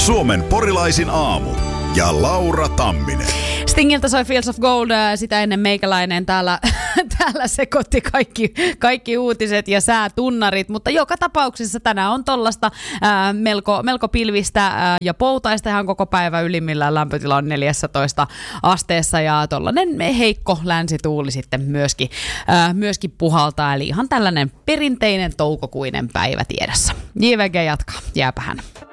Suomen porilaisin aamu ja Laura Tamminen. Stingiltä soi Fields of Gold, sitä ennen meikäläinen täällä sekoitti kaikki uutiset ja säätunnarit, mutta joka tapauksessa tänään on tollasta melko pilvistä ja poutaista ihan koko päivä, ylimmillään lämpötila on 14 asteessa ja tollainen heikko länsituuli sitten myöskin puhaltaa, eli ihan tällainen perinteinen toukokuinen päivä tiedossa. JVG jatkaa, jääpähän.